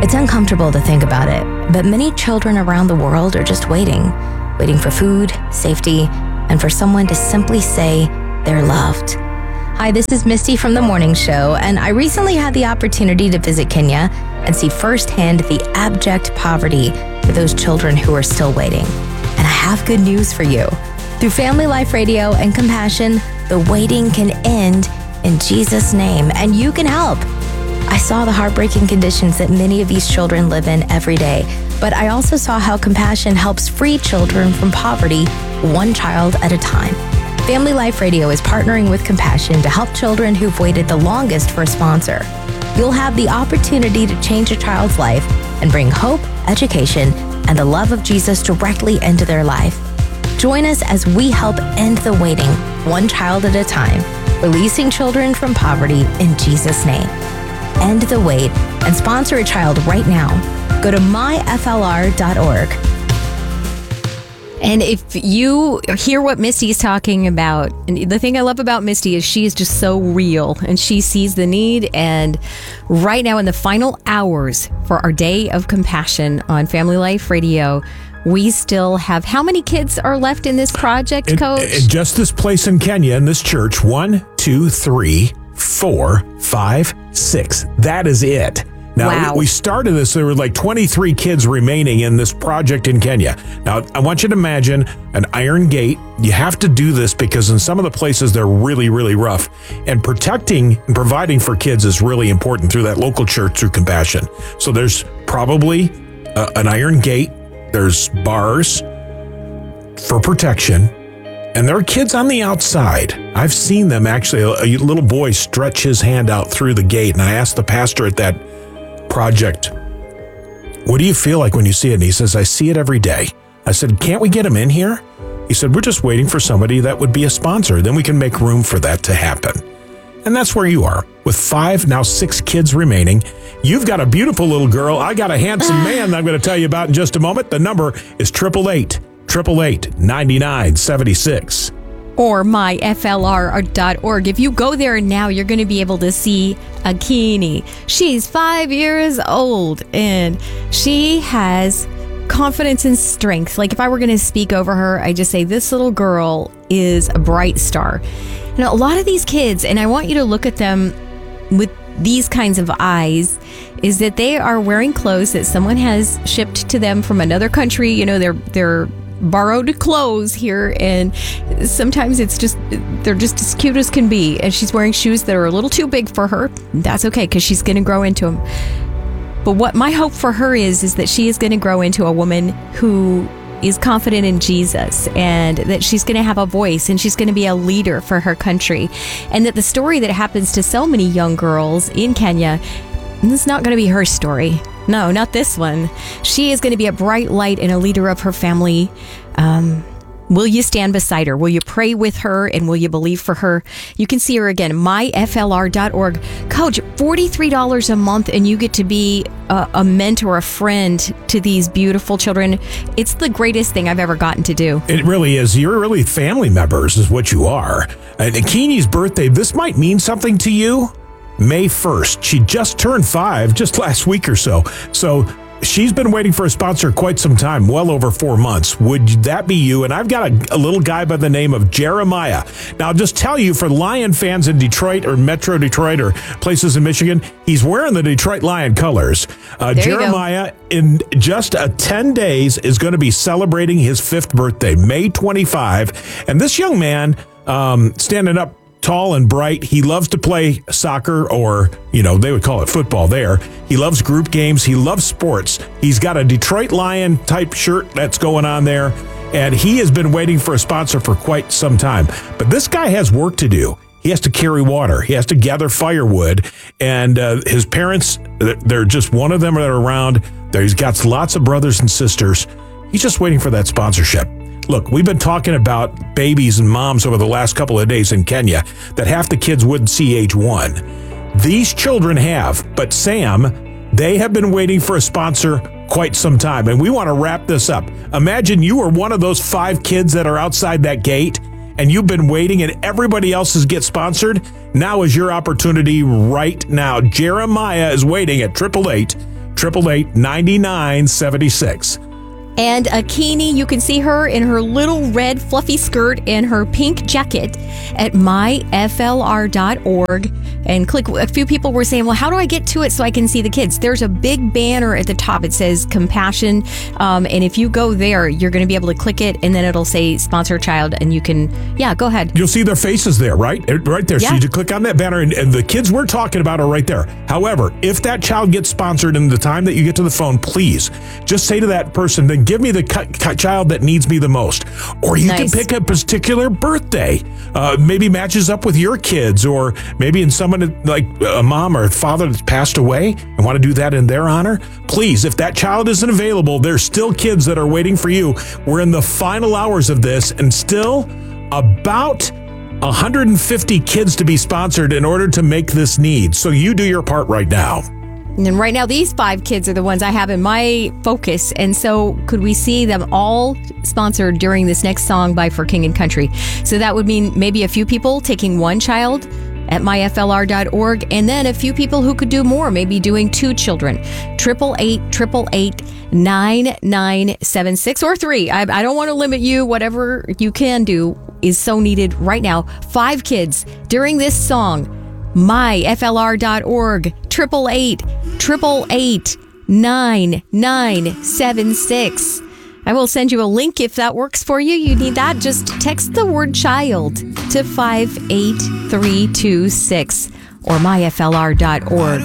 It's uncomfortable to think about it, but many children around the world are just waiting for food, safety, and for someone to simply say they're loved. Hi, this is Misty from The Morning Show, and I recently had the opportunity to visit Kenya and see firsthand the abject poverty for those children who are still waiting. And I have good news for you. Through Family Life Radio and Compassion, the waiting can end in Jesus' name, and you can help. I saw the heartbreaking conditions that many of these children live in every day, but I also saw how Compassion helps free children from poverty, one child at a time. Family Life Radio is partnering with Compassion to help children who've waited the longest for a sponsor. You'll have the opportunity to change a child's life and bring hope, education, and the love of Jesus directly into their life. Join us as we help end the waiting, one child at a time, releasing children from poverty in Jesus' name. End the wait and sponsor a child right now. Go to myflr.org. And if you hear what Misty is talking about, and the thing I love about Misty is she is just so real and she sees the need. And right now in the final hours for our Day of Compassion on Family Life Radio, we still have, how many kids are left in this project, Coach? Just this place in Kenya, in this church, 1, 2, 3, 4, 5, 6. That is it. Now, wow. we started this, there were like 23 kids remaining in this project in Kenya. Now, I want you to imagine an iron gate. You have to do this because in some of the places, they're really, really rough. And protecting and providing for kids is really important through that local church, through Compassion. So there's probably an iron gate. There's bars for protection. And there are kids on the outside. I've seen them actually, a little boy stretch his hand out through the gate. And I asked the pastor at that project, what do you feel like when you see it? And he says, I see it every day. I said, can't we get him in here? He said, we're just waiting for somebody that would be a sponsor. Then we can make room for that to happen. And that's where you are. With 5, now 6 kids remaining. You've got a beautiful little girl. I got a handsome man that I'm going to tell you about in just a moment. The number is 888-888-9976. Or myflr.org. If you go there now, you're going to be able to see Akini. She's 5 years old and she has confidence and strength. Like if I were going to speak over her, I just say this little girl is a bright star. Now, a lot of these kids, and I want you to look at them with these kinds of eyes, is that they are wearing clothes that someone has shipped to them from another country. You know, they're borrowed clothes here, and sometimes they're just as cute as can be. And she's wearing shoes that are a little too big for her. That's okay, because she's going to grow into them. But what my hope for her is that she is going to grow into a woman who is confident in Jesus, and that she's going to have a voice, and she's going to be a leader for her country. And that the story that happens to so many young girls in Kenya, this is not going to be her story. No, not this one. She is going to be a bright light and a leader of her family. Will you stand beside her? Will you pray with her? And will you believe for her? You can see her again, myflr.org. Coach, $43 a month, and you get to be a mentor, a friend to these beautiful children. It's the greatest thing I've ever gotten to do. It really is. You're really family members is what you are. And Akini's birthday, this might mean something to you. May 1st. She just turned 5 just last week or so. So she's been waiting for a sponsor quite some time, well over 4 months. Would that be you? And I've got a little guy by the name of Jeremiah. Now, I'll just tell you, for Lion fans in Detroit or Metro Detroit or places in Michigan, he's wearing the Detroit Lion colors. Jeremiah, in just 10 days, is going to be celebrating his 5th birthday, May 25. And this young man, standing up tall and bright. He loves to play soccer, or, they would call it football there. He loves group games. He loves sports. He's got a Detroit Lion type shirt that's going on there, and he has been waiting for a sponsor for quite some time. But this guy has work to do. He has to carry water. He has to gather firewood, and his parents, they're just one of them that are around. He's got lots of brothers and sisters. He's just waiting for that sponsorship. Look, we've been talking about babies and moms over the last couple of days in Kenya that half the kids wouldn't see age 1. These children have, but Sam, they have been waiting for a sponsor quite some time. And we want to wrap this up. Imagine you are one of those 5 kids that are outside that gate, and you've been waiting and everybody else's get sponsored. Now is your opportunity right now. Jeremiah is waiting at 888-9976. And Akini, you can see her in her little red fluffy skirt and her pink jacket at myflr.org. And click. A few people were saying, well, how do I get to it so I can see the kids? There's a big banner at the top. It says compassion. And if you go there, you're going to be able to click it and then it'll say sponsor child and you can, go ahead. You'll see their faces there, right? Right there. Yeah. So you click on that banner and the kids we're talking about are right there. However, if that child gets sponsored in the time that you get to the phone, please just say to that person, then give me the child that needs me the most. Or you can pick a particular birthday, maybe matches up with your kids, or maybe in someone like a mom or a father that's passed away and want to do that in their honor. Please, if that child isn't available, there's still kids that are waiting for you. We're in the final hours of this and still about 150 kids to be sponsored in order to make this need. So you do your part right now. And right now, these 5 kids are the ones I have in my focus. And so could we see them all sponsored during this next song by For King and Country? So that would mean maybe a few people taking one child at myflr.org, and then a few people who could do more, maybe doing 2 children. 888-9976 or 3. I don't want to limit you. Whatever you can do is so needed right now. 5 kids during this song. myflr.org, 888-9976. I will send you a link if that works for you. You need that. Just text the word child to 58326 or myflr.org.